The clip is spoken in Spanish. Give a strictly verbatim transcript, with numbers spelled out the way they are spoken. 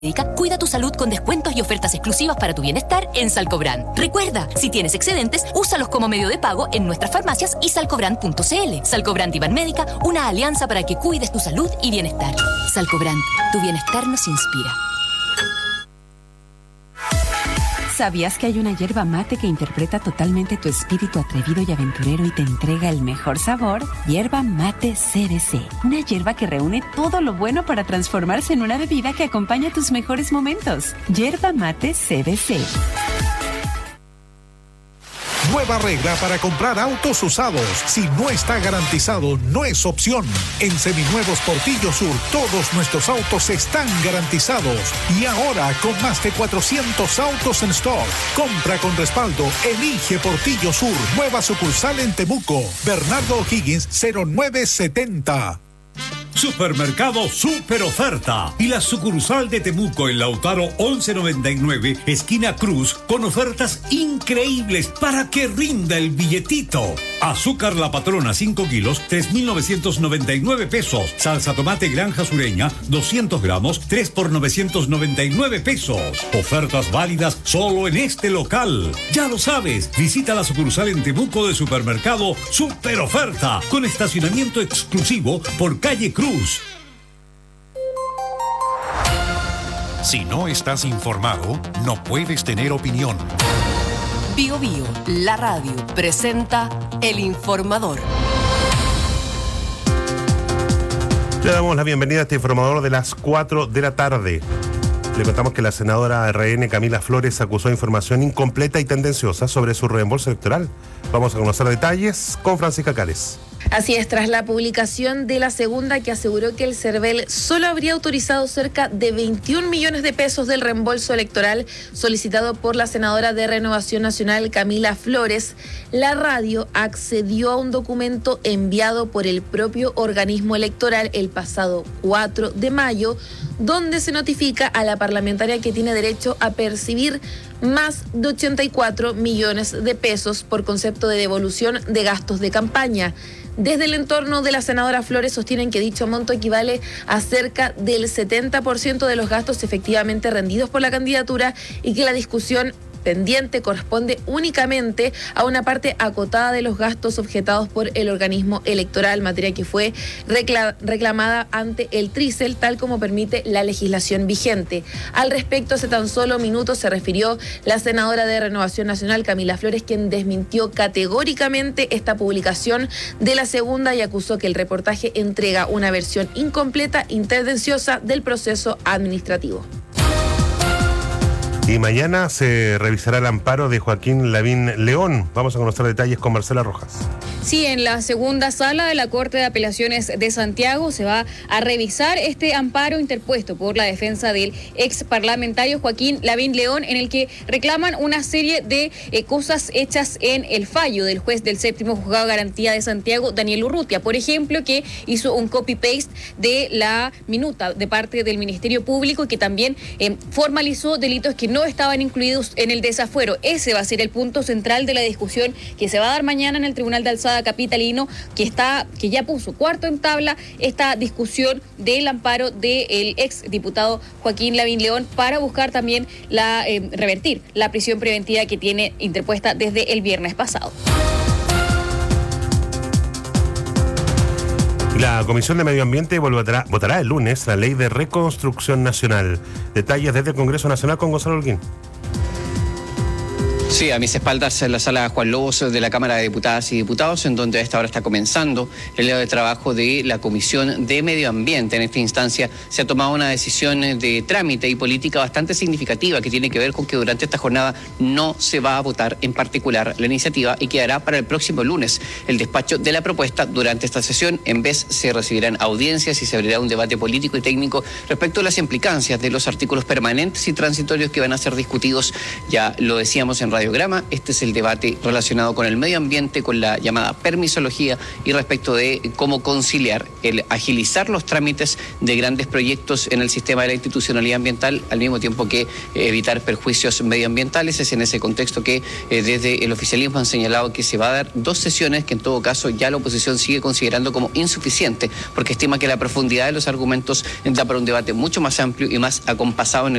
Cuida tu salud con descuentos y ofertas exclusivas para tu bienestar en Salcobrand. Recuerda, si tienes excedentes, úsalos como medio de pago en nuestras farmacias y salcobrand punto c l. Salcobrand y Banmédica, una alianza para que cuides tu salud y bienestar. Salcobrand, tu bienestar nos inspira. ¿Sabías que hay una yerba mate que interpreta totalmente tu espíritu atrevido y aventurero y te entrega el mejor sabor? Yerba Mate C B C. Una yerba que reúne todo lo bueno para transformarse en una bebida que acompaña tus mejores momentos. Yerba Mate C B C. Nueva regla para comprar autos usados. Si no está garantizado, no es opción. En Seminuevos Portillo Sur, todos nuestros autos están garantizados. Y ahora, con más de cuatrocientos autos en stock. Compra con respaldo. Elige Portillo Sur. Nueva sucursal en Temuco. Bernardo O'Higgins, cero nueve setenta. Supermercado Super Oferta y la sucursal de Temuco en Lautaro once noventa y nueve, esquina Cruz, con ofertas increíbles para que rinda el billetito. Azúcar La Patrona cinco kilos, tres mil novecientos noventa y nueve pesos. Salsa tomate Granja Sureña, doscientos gramos, tres por novecientos noventa y nueve pesos. Ofertas válidas solo en este local. Ya lo sabes, visita la sucursal en Temuco de Supermercado Super Oferta, con estacionamiento exclusivo por calle Cruz. Si no estás informado, no puedes tener opinión. Bio Bio, la radio, presenta El Informador. Le damos la bienvenida a este informador de las cuatro de la tarde. Le contamos que la senadora R N Camila Flores acusó información incompleta y tendenciosa sobre su reembolso electoral. Vamos a conocer detalles con Francisca Cales. Así es, tras la publicación de la segunda que aseguró que el CERVEL solo habría autorizado cerca de veintiún millones de pesos del reembolso electoral solicitado por la senadora de Renovación Nacional Camila Flores, la radio accedió a un documento enviado por el propio organismo electoral el pasado cuatro de mayo, donde se notifica a la parlamentaria que tiene derecho a percibir más de ochenta y cuatro millones de pesos por concepto de devolución de gastos de campaña. Desde el entorno de la senadora Flores sostienen que dicho monto equivale a cerca del setenta por ciento de los gastos efectivamente rendidos por la candidatura y que la discusión pendiente corresponde únicamente a una parte acotada de los gastos objetados por el organismo electoral, materia que fue recla- reclamada ante el Trisel, tal como permite la legislación vigente. Al respecto, hace tan solo minutos se refirió la senadora de Renovación Nacional, Camila Flores, quien desmintió categóricamente esta publicación de la segunda y acusó que el reportaje entrega una versión incompleta e tendenciosa del proceso administrativo. Y mañana se revisará el amparo de Joaquín Lavín León. Vamos a conocer detalles con Marcela Rojas. Sí, en la segunda sala de la Corte de Apelaciones de Santiago se va a revisar este amparo interpuesto por la defensa del ex parlamentario Joaquín Lavín León, en el que reclaman una serie de eh, cosas hechas en el fallo del juez del séptimo juzgado de garantía de Santiago, Daniel Urrutia. Por ejemplo, que hizo un copy-paste de la minuta de parte del Ministerio Público y que también eh, formalizó delitos que no estaban incluidos en el desafuero. Ese va a ser el punto central de la discusión que se va a dar mañana en el Tribunal de Alzada capitalino, que está que ya puso cuarto en tabla esta discusión del amparo del ex diputado Joaquín Lavín León para buscar también la eh, revertir la prisión preventiva que tiene interpuesta desde el viernes pasado. La Comisión de Medio Ambiente votará, votará el lunes la Ley de Reconstrucción Nacional. Detalles desde el Congreso Nacional con Gonzalo Holguín. Sí, a mis espaldas en la sala Juan Lobos de la Cámara de Diputadas y Diputados, en donde a esta hora está comenzando el día de trabajo de la Comisión de Medio Ambiente. En esta instancia se ha tomado una decisión de trámite y política bastante significativa que tiene que ver con que durante esta jornada no se va a votar en particular la iniciativa y quedará para el próximo lunes el despacho de la propuesta. Durante esta sesión, en vez se recibirán audiencias y se abrirá un debate político y técnico respecto a las implicancias de los artículos permanentes y transitorios que van a ser discutidos. Ya lo decíamos en Radio radiograma. Este es el debate relacionado con el medio ambiente, con la llamada permisología y respecto de cómo conciliar el agilizar los trámites de grandes proyectos en el sistema de la institucionalidad ambiental, al mismo tiempo que evitar perjuicios medioambientales. Es en ese contexto que eh, desde el oficialismo han señalado que se va a dar dos sesiones que en todo caso ya la oposición sigue considerando como insuficiente, porque estima que la profundidad de los argumentos da para un debate mucho más amplio y más acompasado en el